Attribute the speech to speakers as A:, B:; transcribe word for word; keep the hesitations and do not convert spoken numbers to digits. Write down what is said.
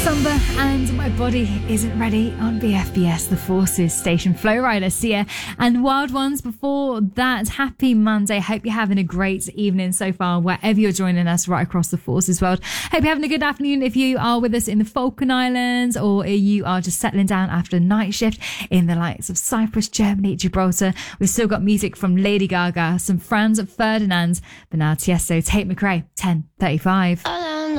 A: Samba and My Body Isn't Ready on B F B S, The Forces station. Flow Rider, Sia and Wild Ones before that. Happy Monday. Hope you're having a great evening so far, wherever you're joining us right across the Forces world. Hope you're having a good afternoon if you are with us in the Falkland Islands, or you are just settling down after a night shift in the likes of Cyprus, Germany, Gibraltar. We've still got music from Lady Gaga, some Franz Ferdinand, but now Tiesto, Tate McRae, ten thirty-five.